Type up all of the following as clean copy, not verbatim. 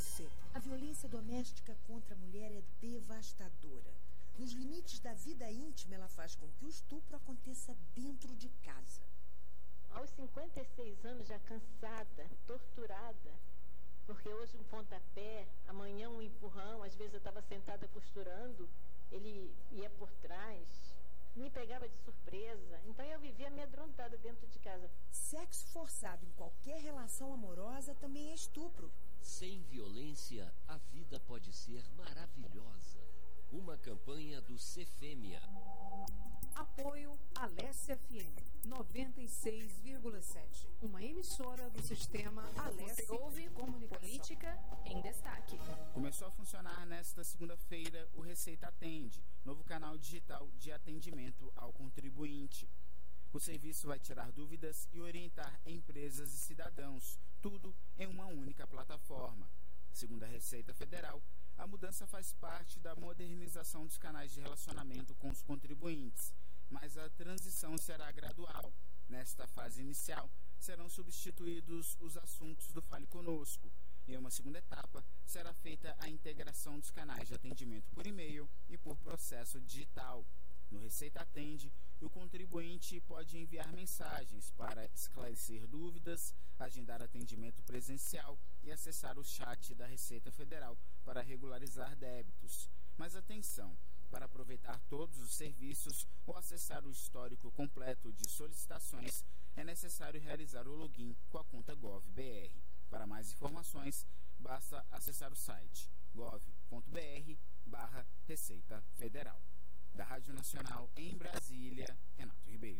você, a violência doméstica contra a mulher é devastadora. Nos limites da vida íntima, ela faz com que o estupro aconteça dentro de casa. Aos 56 anos, já cansada, torturada, porque hoje um pontapé, amanhã um empurrão, às vezes eu estava sentada costurando, ele ia por trás, me pegava de surpresa, então eu vivia amedrontada dentro de casa. Sexo forçado em qualquer relação amorosa também é estupro. Sem violência, a vida pode ser maravilhosa. Uma campanha do Cefêmea. Apoio Alessia FM 96,7. Uma emissora do sistema Alessia. Ouve Política em Destaque. Começou a funcionar nesta segunda-feira o Receita Atende, novo canal digital de atendimento ao contribuinte. O serviço vai tirar dúvidas e orientar empresas e cidadãos, tudo em uma única plataforma. Segundo a Receita Federal, a mudança faz parte da modernização dos canais de relacionamento com os contribuintes, mas a transição será gradual. Nesta fase inicial, serão substituídos os assuntos do Fale Conosco. Em uma segunda etapa, será feita a integração dos canais de atendimento por e-mail e por processo digital. No Receita Atende, o contribuinte pode enviar mensagens para esclarecer dúvidas, agendar atendimento presencial e acessar o chat da Receita Federal para regularizar débitos. Mas atenção! Para aproveitar todos os serviços ou acessar o histórico completo de solicitações, é necessário realizar o login com a conta GovBR. Para mais informações, basta acessar o site gov.br/Receita Federal. Da Rádio Nacional em Brasília, Renato Ribeiro.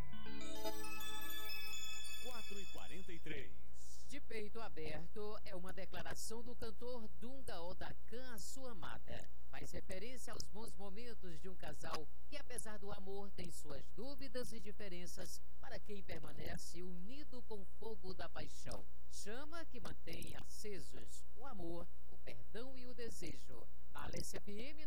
4h43. De peito aberto é uma declaração do cantor Dunga Odacan à sua amada. Faz referência aos bons momentos de um casal que, apesar do amor, tem suas dúvidas e diferenças para quem permanece unido com o fogo da paixão. Chama que mantém acesos o amor, o perdão e o desejo. Na Alessia FM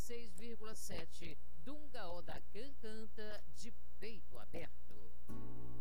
96,7, Dunga Odacan canta De Peito Aberto.